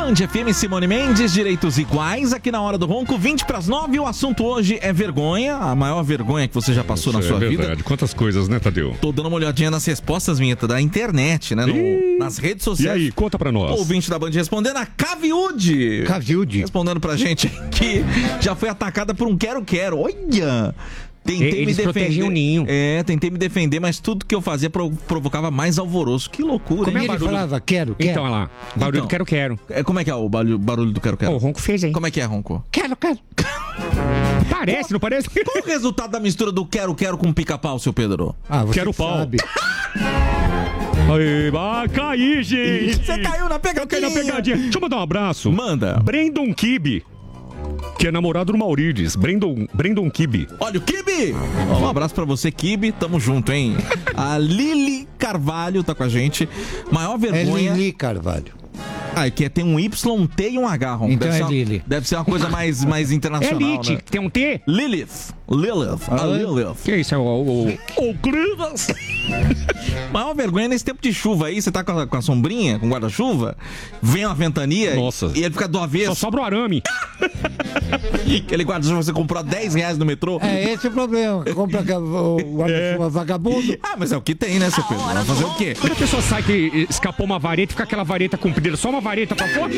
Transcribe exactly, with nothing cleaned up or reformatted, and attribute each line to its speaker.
Speaker 1: Band F M, Simone Mendes, direitos iguais, aqui na Hora do Ronco, vinte para as nove. O assunto hoje é vergonha, a maior vergonha que você já passou
Speaker 2: Isso
Speaker 1: na sua
Speaker 2: é
Speaker 1: vida.
Speaker 2: verdade. Quantas coisas, né, Tadeu?
Speaker 1: Tô dando uma olhadinha nas respostas, vinheta, da internet, né? No,
Speaker 2: Ih,
Speaker 1: nas redes
Speaker 2: E
Speaker 1: sociais.
Speaker 2: aí, conta pra nós.
Speaker 1: O ouvinte da Band respondendo, a Caviude.
Speaker 3: Caviude.
Speaker 1: Respondendo pra gente que já foi atacada por um quero-quero. Olha! Tentei
Speaker 4: Eles
Speaker 1: me
Speaker 4: protegem
Speaker 1: defender.
Speaker 4: o ninho.
Speaker 1: É, tentei me defender, mas tudo que eu fazia pro- provocava mais alvoroço. Que loucura,
Speaker 3: Como
Speaker 1: hein?
Speaker 3: é que ele falava? Quero, quero.
Speaker 4: Então, olha lá. Barulho
Speaker 1: Então.
Speaker 4: do quero-quero.
Speaker 1: É, como é que é o barulho, barulho do quero-quero?
Speaker 4: Ô, o Ronco fez, hein?
Speaker 1: Como é que é, Ronco?
Speaker 3: Quero, quero.
Speaker 4: Parece, não parece?
Speaker 1: Qual o resultado da mistura do quero-quero com pica-pau, seu Pedro?
Speaker 3: Ah, você
Speaker 2: Quero pau.
Speaker 3: sabe.
Speaker 2: Aí, vai cair, gente.
Speaker 1: Você caiu na pegadinha.
Speaker 2: Eu caí na pegadinha. Deixa eu mandar um abraço.
Speaker 1: Manda.
Speaker 2: Brandon Kibe, que é namorado do Maurides. Brandon, Brandon Kibe.
Speaker 1: Olha o Kibe! Um abraço pra você, Kibe. Tamo junto, hein? A Lili Carvalho tá com a gente. Maior
Speaker 3: É
Speaker 1: vergonha...
Speaker 3: Lili Carvalho.
Speaker 1: Ah, que é, tem um Y, um T e um H, Ron.
Speaker 3: Então
Speaker 1: deve
Speaker 3: é
Speaker 1: ser uma,
Speaker 3: Lili.
Speaker 1: Deve ser uma coisa mais, mais
Speaker 4: É
Speaker 1: internacional,
Speaker 4: Elite.
Speaker 1: né?
Speaker 4: Tem um T?
Speaker 1: Lilith. Lilith. A Lilith.
Speaker 4: Que isso? É o... o...
Speaker 1: Ô, Crivas! Maior vergonha nesse tempo de chuva aí, você tá com a, com a sombrinha, com o guarda-chuva, vem uma ventania
Speaker 2: Nossa.
Speaker 1: e ele fica do
Speaker 2: Só
Speaker 1: avesso.
Speaker 2: sobra o arame.
Speaker 1: Aquele guarda-chuva você comprou dez reais no metrô.
Speaker 3: É esse o problema. Compra o guarda-chuva vagabundo.
Speaker 1: Ah, mas é o que tem, né, seu Pedro? Vai fazer o quê?
Speaker 4: Quando a pessoa sai que escapou uma vareta, fica aquela vareta comprida, só uma vareta pra fora.